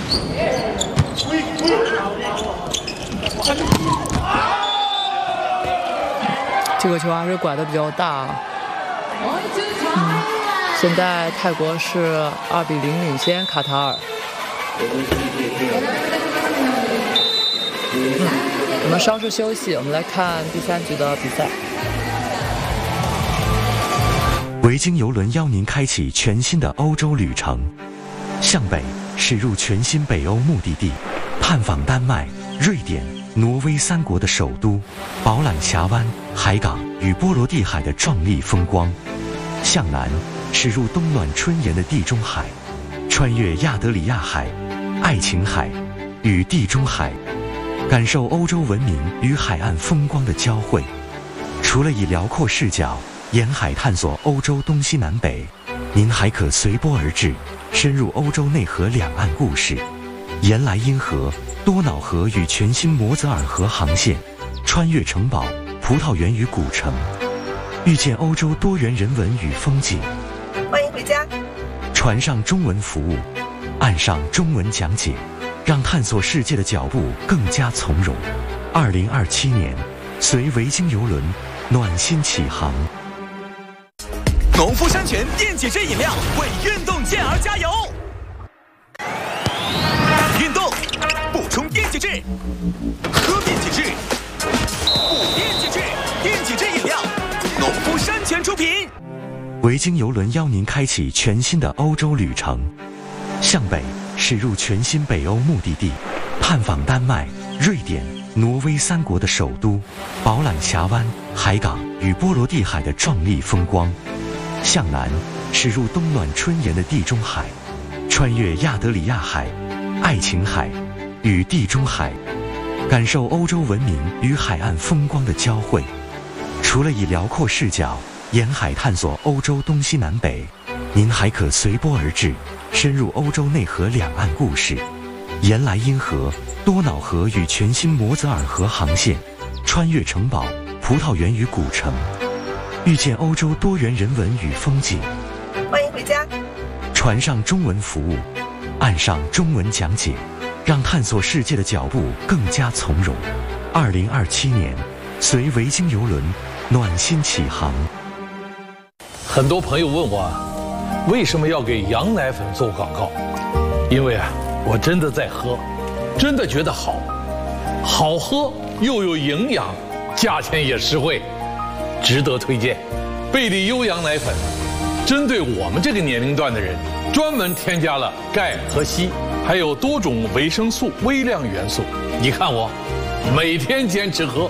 这个球还是拐的比较大。现在泰国是2-0领先卡塔尔。我们稍事休息，我们来看第3局的比赛。 维京邮轮邀您开启全新的欧洲旅程，向北驶入全新北欧目的地，探访丹麦、瑞典、挪威3国的首都，饱览峡湾、海港与波罗的海的壮丽风光；向南驶入冬暖春炎的地中海，穿越亚得里亚海、爱琴海与地中海，感受欧洲文明与海岸风光的交汇。除了以辽阔视角沿海探索欧洲东西南北，您还可随波而至，深入欧洲内河两岸故事，沿莱茵河、多瑙河与全新摩泽尔河航线，穿越城堡、葡萄园与古城，遇见欧洲多元人文与风景。 欢迎回家。 船上中文服务，岸上中文讲解，让探索世界的脚步更加从容。2027年，随维京邮轮暖心起航。 农夫山泉电解质饮料为运动健儿加油！运动补充电解质，喝电解质，补电解质，电解质饮料，农夫山泉出品。 维京邮轮邀您开启全新的欧洲旅程，向北驶入全新北欧目的地，探访丹麦、瑞典、挪威3国的首都，饱览峡湾、海港与波罗的海的壮丽风光；向南驶入冬暖春炎的地中海，穿越亚得里亚海、爱琴海与地中海，感受欧洲文明与海岸风光的交汇。除了以辽阔视角沿海探索欧洲东西南北，您还可随波而至，深入欧洲内河两岸故事，沿莱茵河、多瑙河与全新摩泽尔河航线，穿越城堡、葡萄园与古城，遇见欧洲多元人文与风景。 欢迎回家。 船上中文服务，岸上中文讲解，让探索世界的脚步更加从容。2027年，随维京邮轮暖心起航。 很多朋友问我，为什么要给羊奶粉做广告？因为我真的在喝，真的觉得好喝又有营养，价钱也实惠，值得推荐。贝利优羊奶粉针对我们这个年龄段的人，专门添加了钙和硒，还有多种维生素、微量元素。你看我每天坚持喝。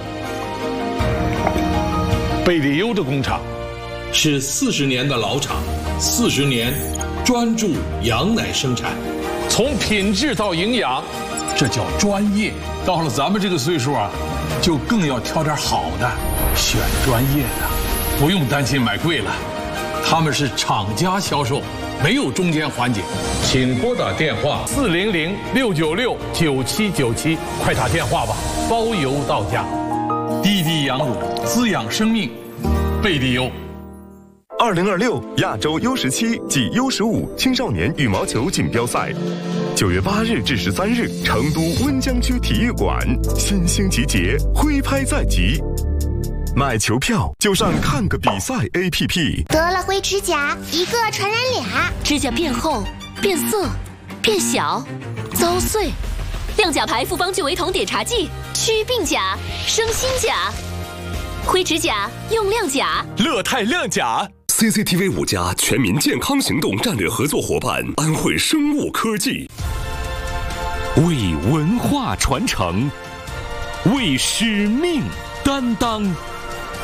贝利优的工厂是40年的老厂，40年专注羊奶生产，从品质到营养，这叫专业。到了咱们这个岁数就更要挑点好的，选专业的，不用担心买贵了。他们是厂家销售，没有中间环节。请拨打电话400-696-9797，快打电话吧，包邮到家。滴滴羊乳，滋养生命，贝利优。 2026亚洲 U17及 U15青少年羽毛球锦标赛，9月8日至13日，成都温江区体育馆，新星集结，挥拍在即。买球票就上看个比赛 APP。 得了灰指甲，一个传染俩， 指甲变厚、变色、变小、遭碎。亮甲牌复方聚维酮碘茶剂，祛病甲、生新甲。灰指甲用亮甲， 乐泰亮甲。 CCTV 5家全民健康行动战略合作伙伴安徽生物科技， 为文化传承，为使命担当，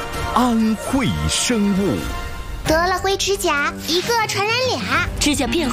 安徽生物。 得了灰指甲，一个传染俩， 指甲变